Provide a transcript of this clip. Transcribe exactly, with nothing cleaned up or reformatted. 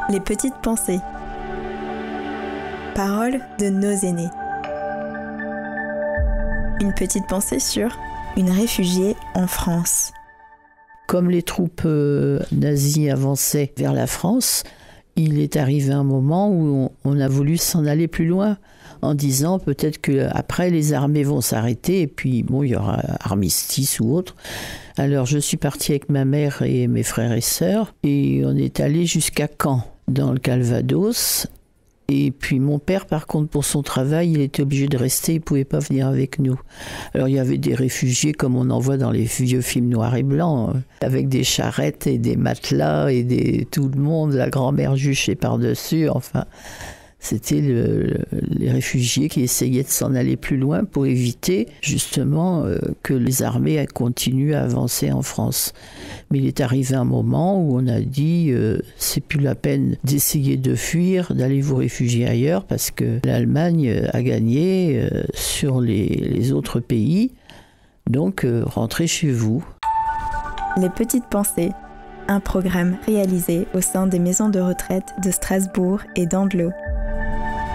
Les petites pensées. Paroles de nos aînés. Une petite pensée sur une réfugiée en France. Comme les troupes euh, nazies avançaient vers la France, il est arrivé un moment où on, on a voulu s'en aller plus loin, en disant peut-être qu'après les armées vont s'arrêter et puis bon, il y aura armistice ou autre. Alors je suis partie avec ma mère et mes frères et sœurs et on est allé jusqu'à Caen, dans le Calvados. Et puis mon père, par contre, pour son travail, il était obligé de rester, il ne pouvait pas venir avec nous. Alors il y avait des réfugiés comme on en voit dans les vieux films noirs et blancs, avec des charrettes et des matelas et des, tout le monde, la grand-mère juchée par-dessus, enfin... C'était le, les réfugiés qui essayaient de s'en aller plus loin pour éviter justement euh, que les armées continuent à avancer en France. Mais il est arrivé un moment où on a dit euh, c'est plus la peine d'essayer de fuir, d'aller vous réfugier ailleurs parce que l'Allemagne a gagné euh, sur les, les autres pays. Donc euh, rentrez chez vous. Les petites pensées. Un programme réalisé au sein des maisons de retraite de Strasbourg et d'Andelot.